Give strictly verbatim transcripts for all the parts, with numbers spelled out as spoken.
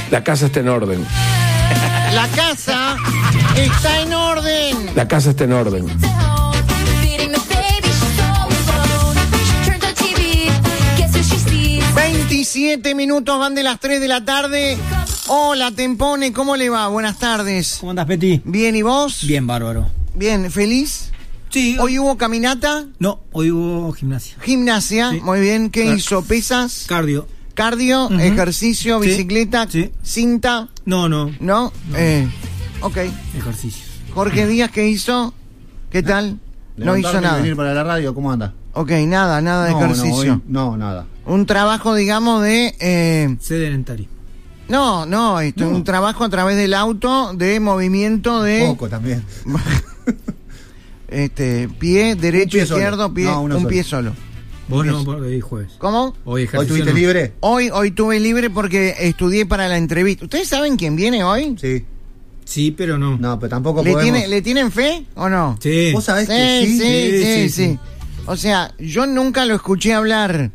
La casa está en orden. La casa está en orden. La casa está en orden. veintisiete minutos van de las tres de la tarde. Hola, Tempone, ¿cómo le va? Buenas tardes. ¿Cómo andas, Peti? Bien, ¿y vos? Bien, bárbaro. Bien, ¿feliz? Sí. ¿Hoy hubo caminata? No, hoy hubo gimnasia. Gimnasia, Sí. muy bien. ¿Qué Claro. hizo? ¿Pesas? Cardio. ¿Cardio? Ujú. ¿Ejercicio? Sí. ¿Bicicleta? Sí. ¿Cinta? No, no. ¿No? Eh, ok. Ejercicio. Jorge Díaz, ¿qué hizo? ¿Qué tal? No hizo Levantarme y nada. venir para la radio, ¿cómo anda? Ok, nada, nada de no, ejercicio. No, hoy- no, nada. Un trabajo, digamos, de... Eh, Sedentario. no, no, esto, No. un trabajo a través del auto de movimiento de... Poco también. este, pie, derecho, pie solo. izquierdo, pie, No, uno un solo. pie solo. Vos Bien. no, porque hoy jueves. ¿Cómo? Hoy ¿Hoy ejercicio. tuviste no. libre? Hoy, hoy tuve libre porque estudié para la entrevista. ¿Ustedes saben quién viene hoy? Sí. Sí, pero no. No, pero tampoco ¿Le, podemos... tiene, ¿Le tienen fe o no? Sí. ¿Vos sabés Sí, que sí, sí? sí, Sí, sí, sí, sí. O sea, yo nunca lo escuché hablar.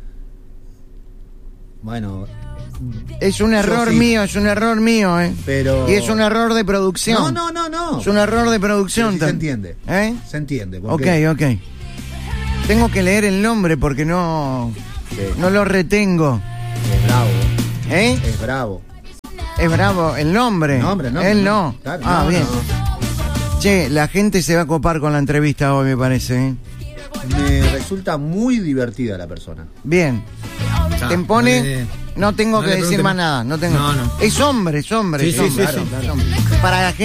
Bueno, Es un error sí. mío, es un error mío, ¿eh? pero... Y es un error de producción. No, no, no, no. Es un error de producción. Pero sí se tam- entiende. ¿Eh? Se entiende. Ok, Porque... ok. Tengo que leer el nombre porque no, Sí, no lo retengo. es bravo. ¿Eh? Es bravo. Es bravo el nombre. El nombre, el nombre, Él no. no. Claro, ah, no, bien. no. Che, la gente se va a copar con la entrevista hoy, me parece. ¿eh? Me resulta muy divertida la persona. Bien. Ah, Tempone, eh, no tengo no que le decir pregunte más más. nada. No tengo. No, no. Es hombre, es hombre. Sí, es sí, hombre. sí, sí. Es hombre. Para la gente.